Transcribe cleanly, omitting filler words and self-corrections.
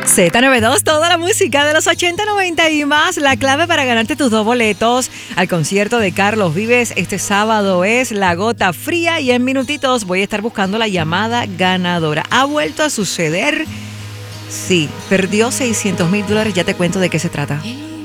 Z92, toda la música de los 80, 90 y más. La clave para ganarte tus 2 boletos al concierto de Carlos Vives este sábado es La Gota Fría y en minutitos voy a estar buscando la llamada ganadora. ¿Ha vuelto a suceder? Sí, perdió $600,000. Ya te cuento de qué se trata.